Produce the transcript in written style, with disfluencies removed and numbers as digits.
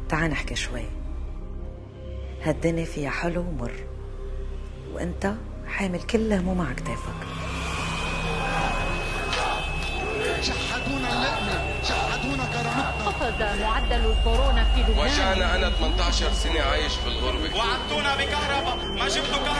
تعال نحكي شوي. هالدنيا فيها حلو ومر، وانت حامل كل هموم على كتافك. شحدونا اللقمة، شحدونا كرامتنا. قفز معدل الكورونا في لبنان. وجعنا. أنا 18 سنة عايش في الغربة. وعدتونا بكهرباء، ما جبتوا كهرباء.